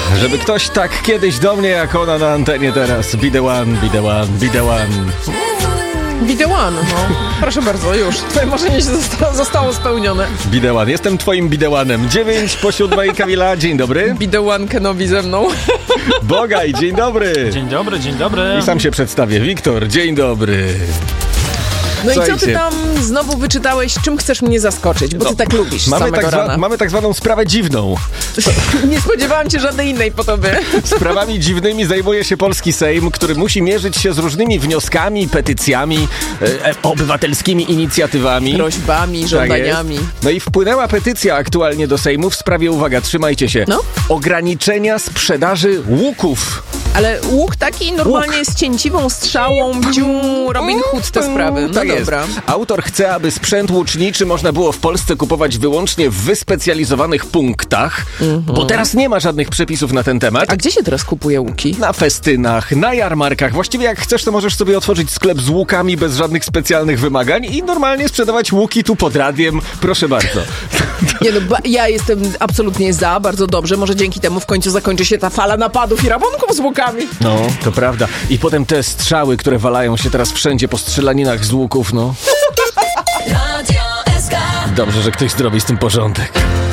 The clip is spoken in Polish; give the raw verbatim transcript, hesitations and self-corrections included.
Żeby ktoś tak kiedyś do mnie, jak ona na antenie teraz. Be the one, be the one, be the one. Be the one, no. Proszę bardzo, już. Twoje marzenie się zosta- zostało spełnione. Be the one. Jestem twoim be the one'em. Dziewięć po siódmej, Kamila, dzień dobry. Be the one Kenobi ze mną. Bogaj, dzień dobry. Dzień dobry, dzień dobry. I sam się przedstawię. Wiktor, dzień dobry. No Słuchajcie. i co ty tam znowu wyczytałeś? Czym chcesz mnie zaskoczyć? Bo No, ty tak lubisz Mamy samego tak, zwa- rana. mamy tak zwaną sprawę dziwną. Nie spodziewałam się żadnej innej po tobie. Sprawami dziwnymi zajmuje się polski Sejm, który musi mierzyć się z różnymi wnioskami, petycjami, e, obywatelskimi inicjatywami. Prośbami, Tak żądaniami. jest. No i wpłynęła petycja aktualnie do Sejmu w sprawie, uwaga, trzymajcie się, No. ograniczenia sprzedaży łuków. Ale łuk taki normalnie Łuk. z cięciwą, strzałą, dziu, Robin Hood te sprawy. No tak dobra. jest. Autor chce, aby sprzęt łuczniczy można było w Polsce kupować wyłącznie w wyspecjalizowanych punktach, bo teraz nie ma żadnych przepisów na ten temat. A gdzie się teraz kupuje łuki? Na festynach, na jarmarkach. Właściwie jak chcesz, to możesz sobie otworzyć sklep z łukami bez żadnych specjalnych wymagań i normalnie sprzedawać łuki tu pod radiem. Proszę bardzo. Nie no, ba- ja jestem absolutnie za, bardzo dobrze. Może dzięki temu w końcu zakończy się ta fala napadów i rabunków z łukami. No, to prawda. I potem te strzały, które walają się teraz wszędzie po strzelaninach z łuków, no. Dobrze, że ktoś zrobi z tym porządek.